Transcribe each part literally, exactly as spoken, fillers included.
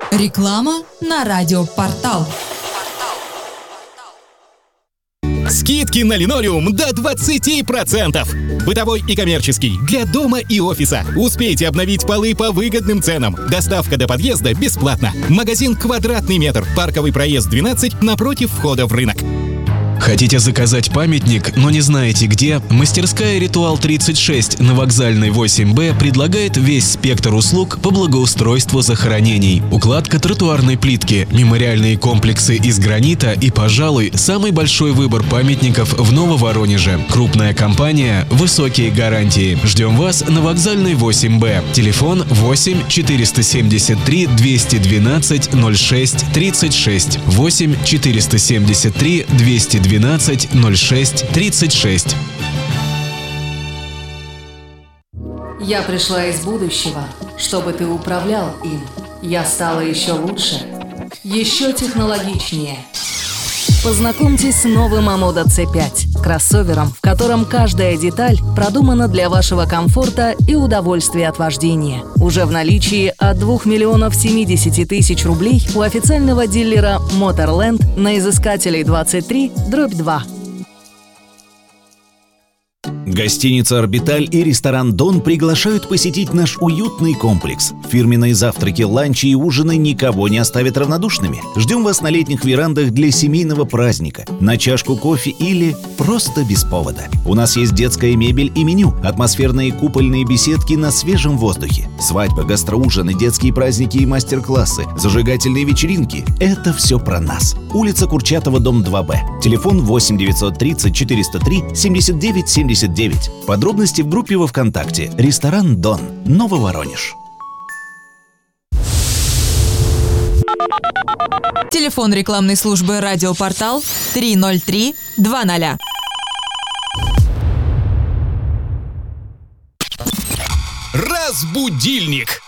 Реклама на радиопортал. Скидки на линолеум до двадцать процентов. Бытовой и коммерческий, для дома и офиса. Успейте обновить полы по выгодным ценам. Доставка до подъезда бесплатна. Магазин «Квадратный метр». Парковый проезд двенадцать напротив входа в рынок. Хотите заказать памятник, но не знаете где? Мастерская «Ритуал тридцать шесть» на Вокзальной восемь Б предлагает весь спектр услуг по благоустройству захоронений. Укладка тротуарной плитки, мемориальные комплексы из гранита и, пожалуй, самый большой выбор памятников в Нововоронеже. Крупная компания, высокие гарантии. Ждем вас на Вокзальной восемь Б. Телефон восемь четыреста семьдесят три двести двенадцать ноль шесть тридцать шесть. восемь четыреста семьдесят три двести двенадцать ноль шесть тридцать шесть. Я пришла из будущего, чтобы ты управлял им. Я стала еще лучше, еще технологичнее. Познакомьтесь с новым Амода Си пять, кроссовером, в котором каждая деталь продумана для вашего комфорта и удовольствия от вождения. Уже в наличии от двух миллионов семидесяти тысяч рублей у официального дилера Motorland на Изыскателей двадцать три дробь два. Гостиница «Орбиталь» и ресторан «Дон» приглашают посетить наш уютный комплекс. Фирменные завтраки, ланчи и ужины никого не оставят равнодушными. Ждем вас на летних верандах для семейного праздника, на чашку кофе или просто без повода. У нас есть детская мебель и меню, атмосферные купольные беседки на свежем воздухе, свадьбы, гастроужины, детские праздники и мастер-классы, зажигательные вечеринки – это все про нас. Улица Курчатова, дом два Б. Телефон восемь девятьсот тридцать четыреста три семьдесят девять семьдесят девять. Подробности в группе во ВКонтакте. Ресторан «Дон», Нововоронеж. Телефон рекламной службы «Радиопортал» три ноль три два ноль. Разбудильник.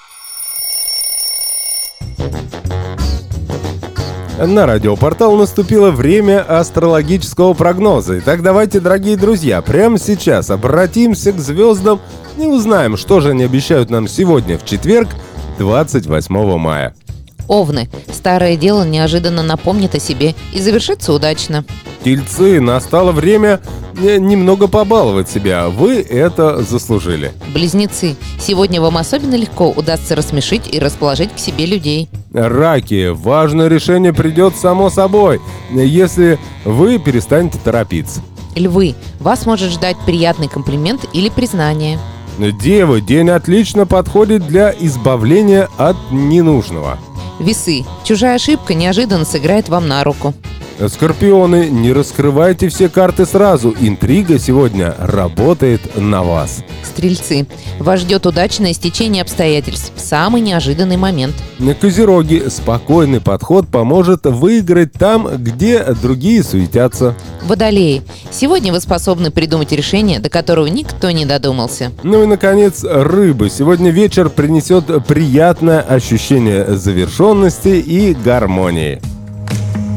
На радиопортал наступило время астрологического прогноза. Итак, давайте, дорогие друзья, прямо сейчас обратимся к звездам и узнаем, что же они обещают нам сегодня, в четверг, двадцать восьмого мая. Овны. Старое дело неожиданно напомнит о себе и завершится удачно. Тельцы. Настало время немного побаловать себя. Вы это заслужили. Близнецы. Сегодня вам особенно легко удастся рассмешить и расположить к себе людей. Раки. Важное решение придет само собой, если вы перестанете торопиться. Львы. Вас может ждать приятный комплимент или признание. Девы. День отлично подходит для избавления от ненужного. Весы. Чужая ошибка неожиданно сыграет вам на руку. Скорпионы, не раскрывайте все карты сразу. Интрига сегодня работает на вас. Стрельцы. Вас ждет удачное стечение обстоятельств в самый неожиданный момент. Козероги. Спокойный подход поможет выиграть там, где другие суетятся. Водолеи. Сегодня вы способны придумать решение, до которого никто не додумался. Ну и, наконец, рыбы. Сегодня вечер принесет приятное ощущение завершенности и гармонии.